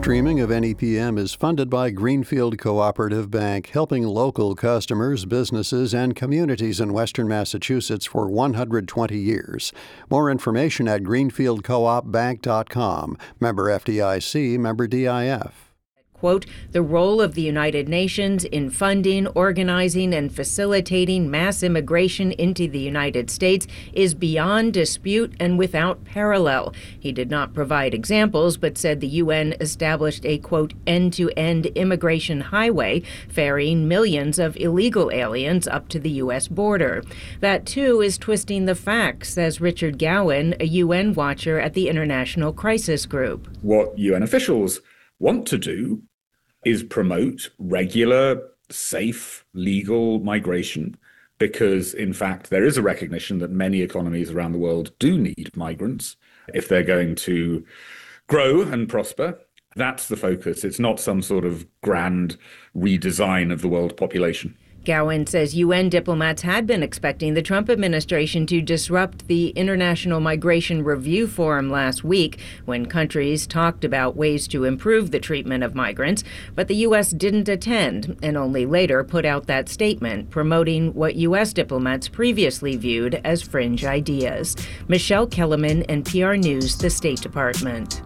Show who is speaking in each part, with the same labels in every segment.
Speaker 1: streaming of NEPM is funded by Greenfield Cooperative Bank, helping local customers, businesses, and communities in Western Massachusetts for 120 years. More information at greenfieldcoopbank.com. Member FDIC, member DIF.
Speaker 2: Quote, the role of the United Nations in funding, organizing, and facilitating mass immigration into the United States is beyond dispute and without parallel. He did not provide examples, but said the UN established a, quote, end-to-end immigration highway ferrying millions of illegal aliens up to the U.S. border. That, too, is twisting the facts, says Richard Gowan, a UN watcher at the International Crisis Group.
Speaker 3: What UN officials want to do is promote regular, safe, legal migration because, in fact, there is a recognition that many economies around the world do need migrants if they're going to grow and prosper. That's the focus. It's not some sort of grand redesign of the world population.
Speaker 2: Gowan says UN diplomats had been expecting the Trump administration to disrupt the International Migration Review Forum last week when countries talked about ways to improve the treatment of migrants, but the U.S. didn't attend and only later put out that statement promoting what U.S. diplomats previously viewed as fringe ideas. Michelle Kellerman, NPR News, the State Department.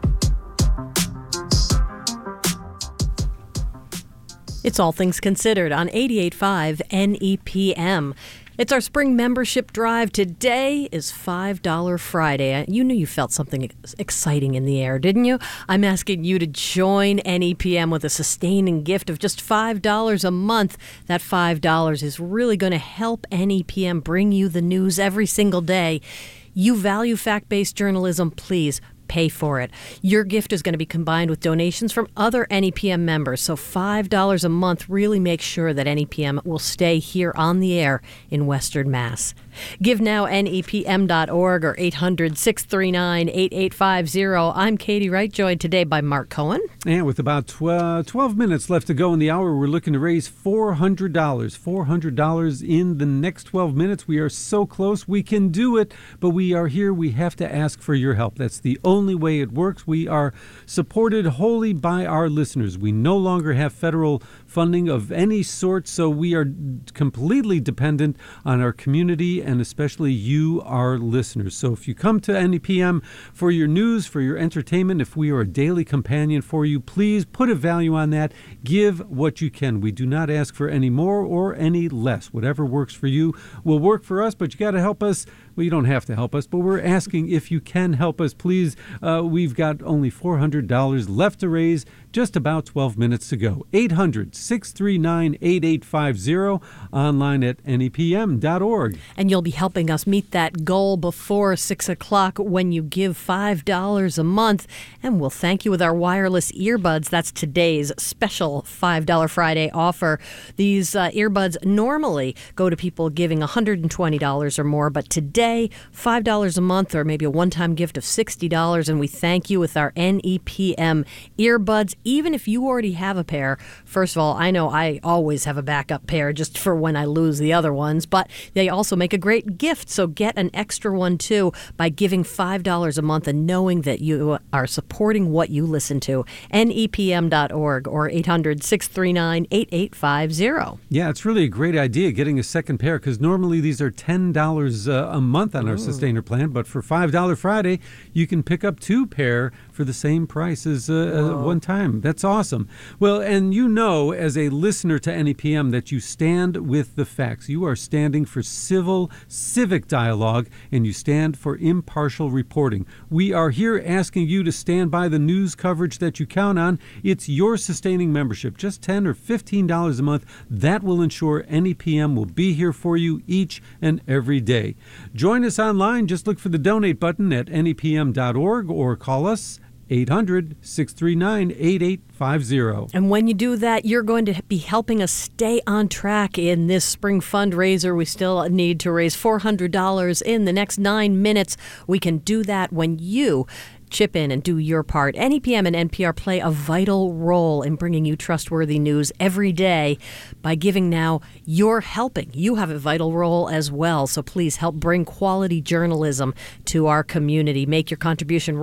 Speaker 4: It's All Things Considered on 88.5 NEPM. It's our spring membership drive. Today is $5 Friday. You knew you felt something exciting in the air, didn't you? I'm asking you to join NEPM with a sustaining gift of just $5 a month. That $5 is really going to help NEPM bring you the news every single day. You value fact-based journalism, please pay for it. Your gift is going to be combined with donations from other NEPM members, so $5 a month really makes sure that NEPM will stay here on the air in Western Mass. Give now, nepm.org or 800-639-8850. I'm Katie Wright, joined today by Mark Cohen.
Speaker 5: And with about 12 minutes left to go in the hour, we're looking to raise $400. $400 in the next 12 minutes. We are so close. We can do it, but we are here. We have to ask for your help. That's the only way it works. We are supported wholly by our listeners. We no longer have federal funding of any sort, so we are completely dependent on our community and especially you, our listeners. So if you come to NEPM for your news, for your entertainment, if we are a daily companion for you, please put a value on that. Give what you can. We do not ask for any more or any less. Whatever works for you will work for us, but you got to help us. Well, you don't have to help us, but we're asking if you can help us, please. We've got only $400 left to raise, just about 12 minutes to go. 800-639-8850, online at nepm.org.
Speaker 4: And you'll be helping us meet that goal before 6 o'clock when you give $5 a month. And we'll thank you with our wireless earbuds. That's today's special $5 Friday offer. These earbuds normally go to people giving $120 or more, but today, $5 a month or maybe a one-time gift of $60. And we thank you with our NEPM earbuds. Even if you already have a pair, first of all, I know I always have a backup pair just for when I lose the other ones, but they also make a great gift. So get an extra one, too, by giving $5 a month and knowing that you are supporting what you listen to. NEPM.org or 800-639-8850.
Speaker 5: Yeah, it's really a great idea getting a second pair because normally these are $10 a month on our Sustainer plan, but for $5 Friday, you can pick up 2 pair for the same price as one time. That's awesome. Well, and you know, as a listener to NEPM, that you stand with the facts. You are standing for civic dialogue, and you stand for impartial reporting. We are here asking you to stand by the news coverage that you count on. It's your sustaining membership, just $10 or $15 a month. That will ensure NEPM will be here for you each and every day. Join us online. Just look for the donate button at nepm.org or call us 800-639-8850.
Speaker 4: And when you do that, you're going to be helping us stay on track in this spring fundraiser. We still need to raise $400 in the next 9 minutes. We can do that when you chip in and do your part. NEPM and NPR play a vital role in bringing you trustworthy news every day. By giving now, you're helping. You have a vital role as well. So please help bring quality journalism to our community. Make your contribution